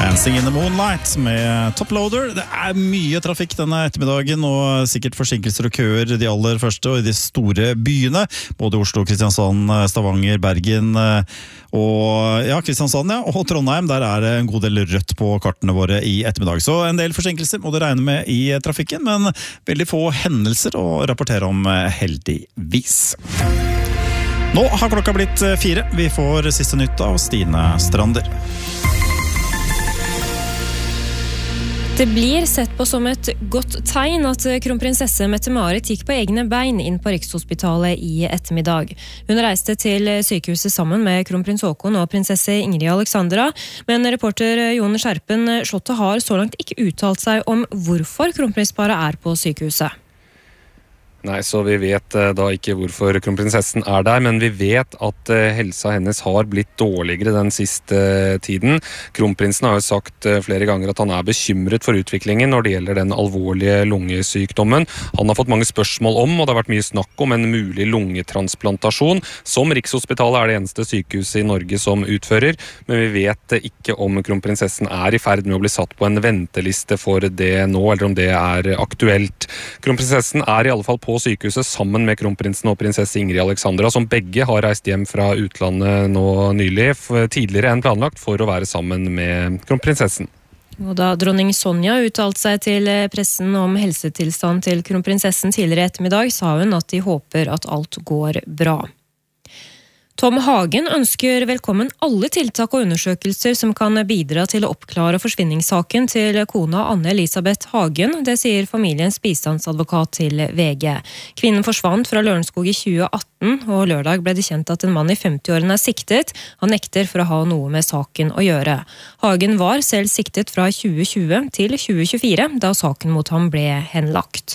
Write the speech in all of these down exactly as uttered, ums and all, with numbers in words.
Dancing in the Moonlight med Toploader. Det er mye trafikk denne ettermiddagen, og sikkert forsinkelser og køer de aller første, og i de store byene. Både Oslo, Kristiansand, Stavanger, Bergen og ja, Kristiansand ja, og Trondheim. Der er det en god del rødt på kartene våre i ettermiddag. Så en del forsinkelser må du regne med i trafikken, men veldig få hendelser å rapportere om heldigvis. Nå har klokka blitt fire. Vi får siste nytt av Stine Strander. Det blir sett på som et godt tegn at kronprinsesse Mette-Marit gikk på egne bein inn på Rikshospitalet i ettermiddag. Hun reiste til sykehuset sammen med kronprins Haakon og prinsesse Ingrid Alexandra, men reporter Jon Skjerpen Slottet har så langt ikke uttalt seg om hvorfor kronprinsparet er på sykehuset. Nei, så vi vet eh, da ikke hvorfor kronprinsessen er der, men vi vet at eh, helsa hennes har blitt dårligere den siste eh, tiden. Kronprinsen har jo sagt eh, flere ganger at han er bekymret for utviklingen når det gjelder den alvorlige lungesykdommen. Han har fått mange spørsmål om, og det har vært mye snakk om en mulig lungetransplantasjon, som Rikshospitalet er det eneste sykehuset i Norge som utfører, men vi vet eh, ikke om kronprinsessen er i ferd med å bli satt på en venteliste for det nå, eller om det er aktuelt. Kronprinsessen er i alle fall på på sykehuset sammen med kronprinsen og prinsesse Ingrid Alexandra, som begge har reist hjem fra utlandet nå nylig, tidligere enn planlagt, for å være sammen med kronprinsessen. Og da dronning Sonja uttalte seg til pressen om helsetilstand til kronprinsessen tidligere i ettermiddag, sa hun at de håper at alt går bra. Tom Hagen ønsker velkommen alle tiltak og undersøkelser som kan bidra til å oppklare forsvinningssaken til kona Anne-Elisabeth Hagen, det sier familiens bistandsadvokat til V G. Kvinnen forsvant fra Lørenskog i tjue atten, og lørdag ble det kjent at en mann i femti-årene er siktet. Han nekter for å ha noe med saken å gjøre. Hagen var selv siktet fra tjue tjue til tjue tjuefire, da saken mot ham ble henlagt.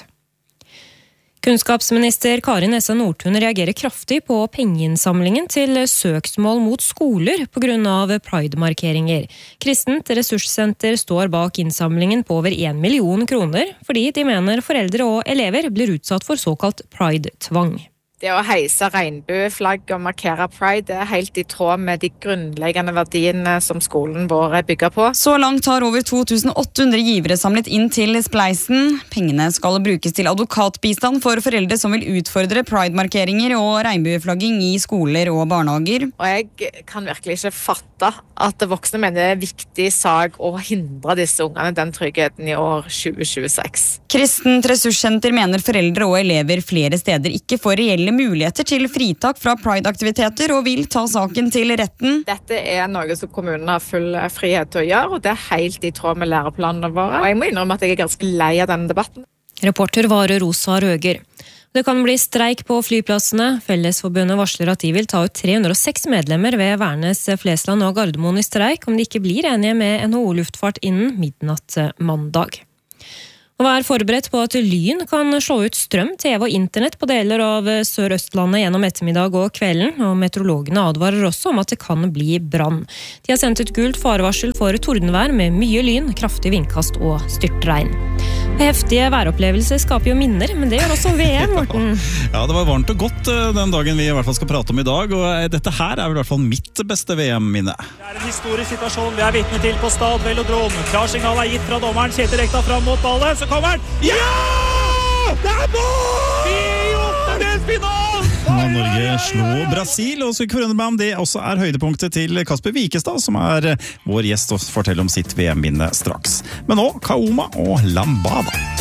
Kunnskapsminister Kari Nessa Nordtun reagerer kraftig på pengeinnsamlingen til søksmål mot skoler på grunn av Pride-markeringer. Kristent ressurssenter står bak innsamlingen på over en million kroner, fordi de mener foreldre og elever blir utsatt for såkalt Pride-tvang. Det å heise regnbueflagg og markere Pride er helt i tråd med de grunnleggende verdiene som skolen vår bygger på. Så langt har over to tusen åtte hundre givere samlet inn til Spleisen. Pengene skal brukes til advokatbistand for foreldre som vil utfordre Pride-markeringer og regnbueflagging i skoler og barnehager. Og jeg kan virkelig ikke fatte at voksne mener det er en viktig sak å hindre disse ungene den tryggheten i år tjue tjueseks. Kristent ressurssenter mener foreldre og elever flere steder ikke får reelle muligheter til fritak fra Pride-aktiviteter og vil ta saken til retten. Dette er noe som kommunen har full frihet til å gjøre, og det er helt i tråd med læreplanene våre. Og jeg må innrømme at jeg er ganske lei av denne debatten. Reporter var Rosa Røger. Det kan bli streik på flyplassene. Fellesforbundet varsler at de vil ta ut tre hundre og seks medlemmer ved Værnes, Flesland og Gardermoen i streik, om de ikke blir enige med N H O Luftfart innen midnatt mandag. Og vær forberedt på at lyn kan slå ut strøm, T V og internett på deler av Sør-Østlandet gjennom ettermiddag og kvelden, og meteorologene advarer også om at det kan bli brann. De har sendt ut gult farevarsel for tordenvær med mye lyn, kraftig vindkast og styrtregn. Heftige væropplevelser skaper jo minner, men det gjør også V M, Morten. Ja, det var varmt og godt den dagen vi i hvert fall skal prate om i dag, og dette her er vel i hvert fall mitt beste V M-minne. Det er en historisk situasjon vi er vitne til på Stad Velodrom. Klarsignal er gitt fra dommeren, Kjetil Rekdal fram mot ballen, så kommer den! Ja! Det er mål! I åttendelsfinalen! Norge slår Brasil, og så ikke forundre meg om det også er høydepunktet til Kasper Wikestad, som er vår gjest og forteller om sitt V M-minne straks. Men nå, Kaoma og Lambada.